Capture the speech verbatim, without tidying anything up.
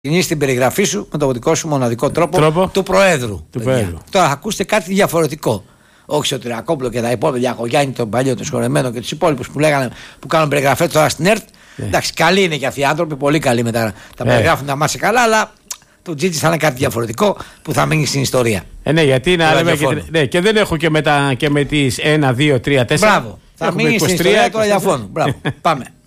Κινείς την περιγραφή σου με τον δικό σου μοναδικό τρόπο, τρόπο? του Προέδρου. Του Προέδρου. Τώρα ακούστε κάτι διαφορετικό. Όχι στο Τυρακόπουλο και τα υπόλοιπα, Διακογιάννη, τον παλιό, τον σχολεμένο και τους υπόλοιπους που λέγανε που κάνουν περιγραφές τώρα στην ΕΡΤ. Yeah. Εντάξει, καλοί είναι και αυτοί οι άνθρωποι, πολύ καλοί μετά τα yeah. περιγράφουν να μάθει καλά, αλλά το Τζίτζι θα είναι κάτι διαφορετικό που θα μείνει στην ιστορία. Ε, ναι, γιατί να λέμε και, ναι, και δεν έχω και με, τα, και με τις ένα, δύο, τρία, τέσσερα. Μπράβο. Θα μείνει στην ιστορία του ραδιοφώνου. Μπράβο. Πάμε.